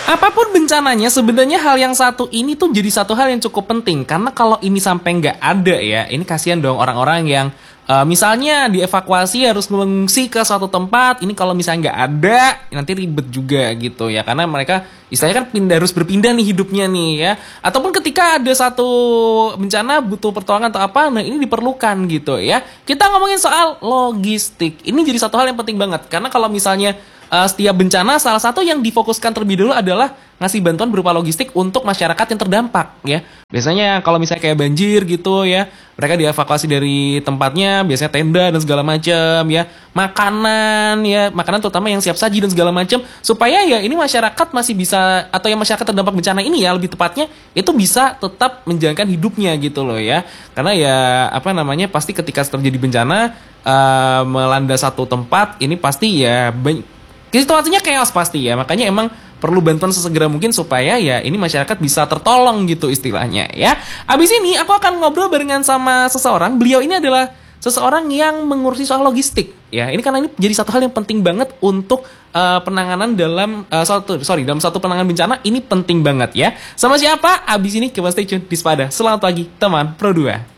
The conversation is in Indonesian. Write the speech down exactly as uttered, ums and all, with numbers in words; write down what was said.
Apapun bencananya, sebenarnya hal yang satu ini tuh jadi satu hal yang cukup penting. Karena kalau ini sampai nggak ada ya, ini kasihan dong orang-orang yang uh, misalnya dievakuasi harus mengungsi ke suatu tempat. Ini kalau misalnya nggak ada, nanti ribet juga gitu ya. Karena mereka istilahnya kan pindah, harus berpindah nih hidupnya nih ya. Ataupun ketika ada satu bencana butuh pertolongan atau apa, nah ini diperlukan gitu ya. Kita ngomongin soal logistik. Ini jadi satu hal yang penting banget. Karena kalau misalnya Uh, setiap bencana salah satu yang difokuskan terlebih dulu adalah ngasih bantuan berupa logistik untuk masyarakat yang terdampak ya. Biasanya kalau misalnya kayak banjir gitu ya, mereka dievakuasi dari tempatnya, biasanya tenda dan segala macam ya, makanan ya, makanan terutama yang siap saji dan segala macam, supaya ya ini masyarakat masih bisa, atau yang masyarakat terdampak bencana ini ya lebih tepatnya itu bisa tetap menjalankan hidupnya gitu loh ya. Karena ya apa namanya, pasti ketika terjadi bencana uh, melanda satu tempat ini pasti ya banyak, situasinya chaos pasti ya, makanya emang perlu bantuan sesegera mungkin supaya ya ini masyarakat bisa tertolong gitu istilahnya ya. Abis ini aku akan ngobrol barengan sama seseorang, beliau ini adalah seseorang yang mengurusi soal logistik ya. Ini karena ini jadi satu hal yang penting banget untuk uh, penanganan dalam uh, satu sorry dalam satu penanganan bencana, ini penting banget ya. Sama siapa? Abis ini coba stay tune di Sepada. Selamat pagi teman Pro dua.